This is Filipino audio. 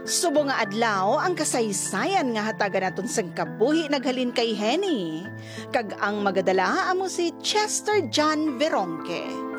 Subo nga adlaw ang kasaysayan nga hatagan naton sang kabuhi naghalin kay Henny. Kag ang magadala amo si Chester John Veronque.